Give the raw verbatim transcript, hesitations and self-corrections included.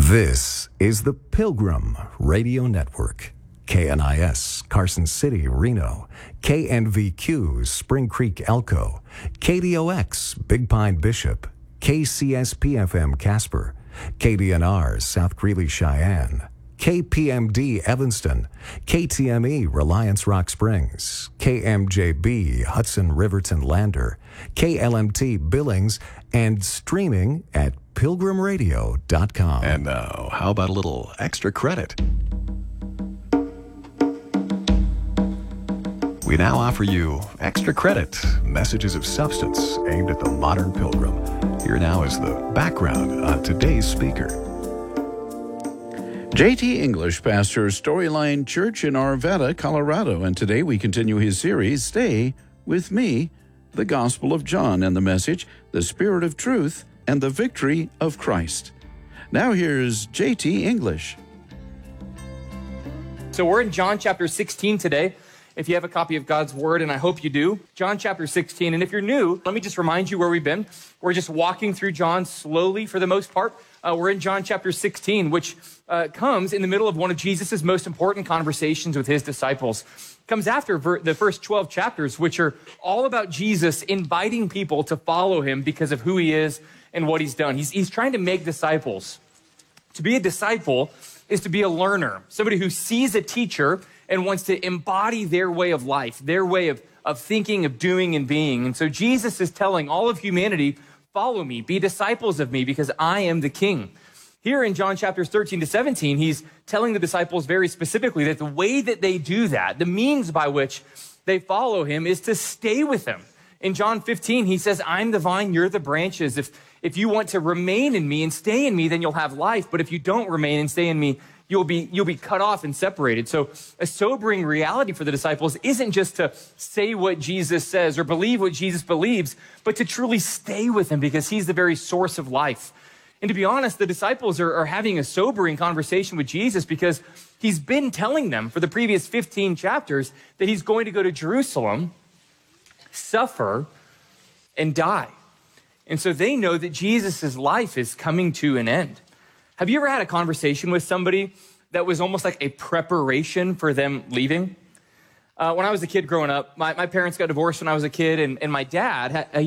This is the Pilgrim Radio Network. K N I S, Carson City, Reno. K N V Q, Spring Creek, Elko. K D O X, Big Pine, Bishop. K C S P F M, Casper. K D N R, South Greeley, Cheyenne. K P M D, Evanston. K T M E, Reliance Rock Springs. K M J B, Hudson, Riverton, Lander. K L M T, Billings. And streaming at pilgrim radio dot com. And now, how about a little extra credit? We now offer you Extra Credit, messages of substance aimed at the modern pilgrim. Here now is the background on today's speaker. J T English pastors Storyline Church in Arvada, Colorado, and today we continue his series, Stay With Me, the Gospel of John, and the message, the Spirit of Truth and the Victory of Christ. Now here's J T English. So we're in John chapter sixteen today. If you have a copy of God's Word, and I hope you do, John chapter sixteen. And if you're new, let me just remind you where we've been. We're just walking through John slowly for the most part. Uh, we're in John chapter sixteen, which uh, comes in the middle of one of Jesus' most important conversations with his disciples. Comes after ver- the first twelve chapters, which are all about Jesus inviting people to follow him because of who he is and what he's done. He's, he's trying to make disciples. To be a disciple is to be a learner, somebody who sees a teacher and wants to embody their way of life, their way of, of thinking, of doing, and being. And so Jesus is telling all of humanity, follow me, be disciples of me, because I am the King. Here in John chapters thirteen to seventeen, he's telling the disciples very specifically that the way that they do that, the means by which they follow him, is to stay with him. In John fifteen, he says, I'm the vine, you're the branches. If, if you want to remain in me and stay in me, then you'll have life. But if you don't remain and stay in me, You'll be, you'll be cut off and separated. So a sobering reality for the disciples isn't just to say what Jesus says or believe what Jesus believes, but to truly stay with him because he's the very source of life. And to be honest, the disciples are, are having a sobering conversation with Jesus because he's been telling them for the previous fifteen chapters that he's going to go to Jerusalem, suffer, and die. And so they know that Jesus' life is coming to an end. Have you ever had a conversation with somebody that was almost like a preparation for them leaving? Uh, when I was a kid growing up, my, my parents got divorced when I was a kid, and, and my dad, had,